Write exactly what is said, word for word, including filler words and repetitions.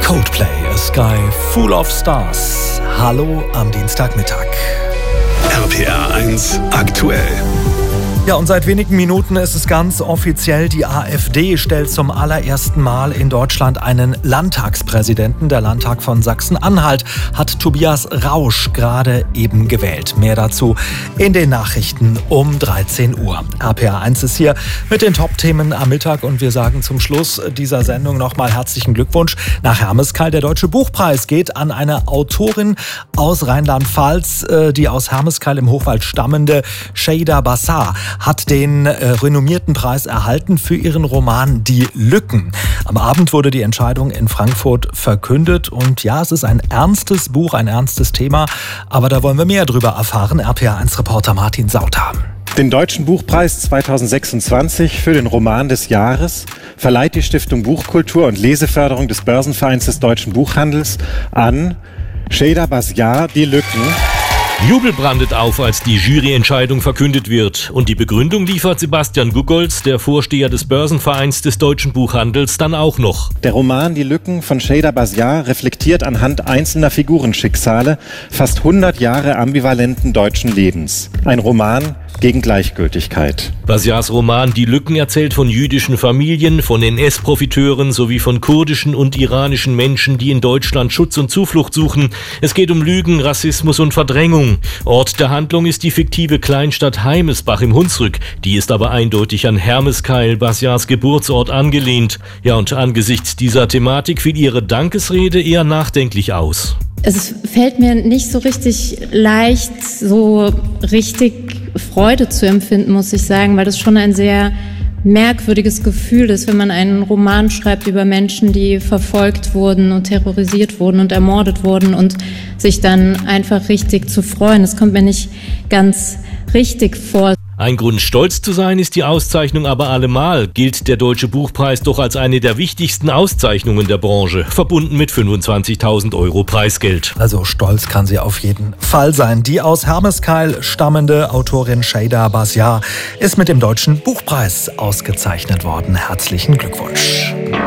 Coldplay, A Sky Full of Stars. Hallo am Dienstagmittag. R P R eins aktuell. Ja, und seit wenigen Minuten ist es ganz offiziell, die AfD stellt zum allerersten Mal in Deutschland einen Landtagspräsidenten. Der Landtag von Sachsen-Anhalt hat Tobias Rausch gerade eben gewählt. Mehr dazu in den Nachrichten um dreizehn Uhr. R P R eins ist hier mit den Top-Themen am Mittag und wir sagen zum Schluss dieser Sendung nochmal herzlichen Glückwunsch nach Hermeskeil. Der Deutsche Buchpreis geht an eine Autorin aus Rheinland-Pfalz, die aus Hermeskeil im Hochwald stammende Şeyda Basar hat den äh, renommierten Preis erhalten für ihren Roman Die Lücken. Am Abend wurde die Entscheidung in Frankfurt verkündet und ja, es ist ein ernstes Buch, ein ernstes Thema, aber da wollen wir mehr drüber erfahren. R P R eins Reporter Martin Sauter. Den Deutschen Buchpreis zweitausendsechsundzwanzig für den Roman des Jahres verleiht die Stiftung Buchkultur und Leseförderung des Börsenvereins des deutschen Buchhandels an Şeyda Basar, Die Lücken. Jubel brandet auf, als die Juryentscheidung verkündet wird. Und die Begründung liefert Sebastian Guggolz, der Vorsteher des Börsenvereins des deutschen Buchhandels, dann auch noch. Der Roman Die Lücken von Şeyda Basar reflektiert anhand einzelner Figurenschicksale fast hundert Jahre ambivalenten deutschen Lebens. Ein Roman gegen Gleichgültigkeit. Basars Roman Die Lücken erzählt von jüdischen Familien, von N S-Profiteuren sowie von kurdischen und iranischen Menschen, die in Deutschland Schutz und Zuflucht suchen. Es geht um Lügen, Rassismus und Verdrängung. Ort der Handlung ist die fiktive Kleinstadt Heimesbach im Hunsrück. Die ist aber eindeutig an Hermeskeil, Basars Geburtsort, angelehnt. Ja, und angesichts dieser Thematik fiel ihre Dankesrede eher nachdenklich aus. Es fällt mir nicht so richtig leicht, so richtig Freude zu empfinden, muss ich sagen, weil das schon ein sehr merkwürdiges Gefühl ist, wenn man einen Roman schreibt über Menschen, die verfolgt wurden und terrorisiert wurden und ermordet wurden und sich dann einfach richtig zu freuen. Das kommt mir nicht ganz richtig vor. Ein Grund, stolz zu sein, ist die Auszeichnung aber allemal. Gilt der Deutsche Buchpreis doch als eine der wichtigsten Auszeichnungen der Branche, verbunden mit fünfundzwanzigtausend Euro Preisgeld. Also stolz kann sie auf jeden Fall sein. Die aus Hermeskeil stammende Autorin Şeyda Basar ist mit dem Deutschen Buchpreis ausgezeichnet worden. Herzlichen Glückwunsch.